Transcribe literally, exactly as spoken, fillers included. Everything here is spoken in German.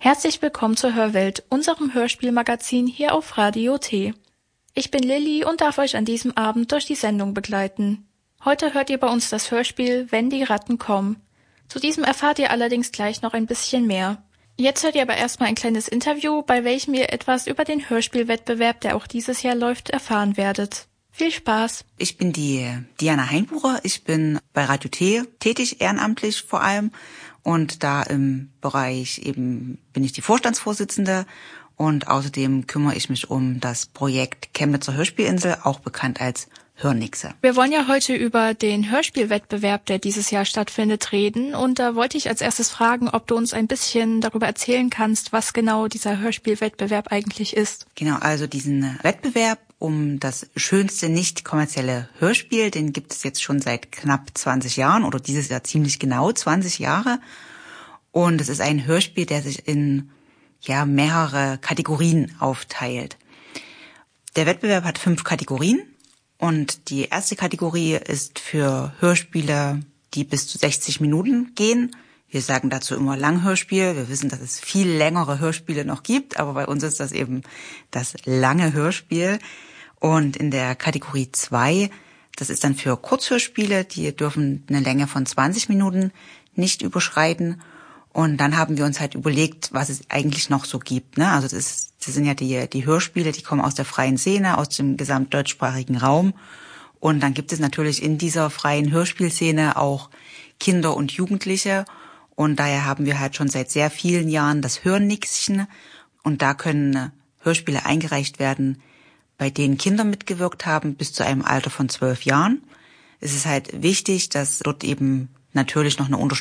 Herzlich willkommen zur Hörwelt, unserem Hörspielmagazin hier auf Radio T. Ich bin Lilly und darf euch an diesem Abend durch die Sendung begleiten. Heute hört ihr bei uns das Hörspiel Wenn die Ratten kommen. Zu diesem erfahrt ihr allerdings gleich noch ein bisschen mehr. Jetzt hört ihr aber erstmal ein kleines Interview, bei welchem ihr etwas über den Hörspielwettbewerb, der auch dieses Jahr läuft, erfahren werdet. Viel Spaß! Ich bin die Diana Heinbucher, ich bin bei Radio T tätig, ehrenamtlich vor allem. Und da im Bereich eben bin ich die Vorstandsvorsitzende und außerdem kümmere ich mich um das Projekt Chemnitzer Hörspielinsel, auch bekannt als Hörnixe. Wir wollen ja heute über den Hörspielwettbewerb, der dieses Jahr stattfindet, reden. Und da wollte ich als erstes fragen, ob du uns ein bisschen darüber erzählen kannst, was genau dieser Hörspielwettbewerb eigentlich ist. Genau, also diesen Wettbewerb um das schönste nicht kommerzielle Hörspiel, den gibt es jetzt schon seit knapp zwanzig Jahren oder dieses Jahr ziemlich genau zwanzig Jahre. Und es ist ein Hörspiel, der sich in ja mehrere Kategorien aufteilt. Der Wettbewerb hat fünf Kategorien und die erste Kategorie ist für Hörspiele, die bis zu sechzig Minuten gehen. Wir sagen dazu immer Langhörspiel. Wir wissen, dass es viel längere Hörspiele noch gibt, aber bei uns ist das eben das lange Hörspiel. Und in der Kategorie zwei, das ist dann für Kurzhörspiele, die dürfen eine Länge von zwanzig Minuten nicht überschreiten. Und dann haben wir uns halt überlegt, was es eigentlich noch so gibt. Ne? Also das, ist, das sind ja die, die Hörspiele, die kommen aus der freien Szene, aus dem gesamtdeutschsprachigen Raum. Und dann gibt es natürlich in dieser freien Hörspielszene auch Kinder und Jugendliche. Und daher haben wir halt schon seit sehr vielen Jahren das Hörnixchen. Und da können Hörspiele eingereicht werden, bei denen Kinder mitgewirkt haben, bis zu einem Alter von zwölf Jahren. Es ist halt wichtig, dass dort eben natürlich noch eine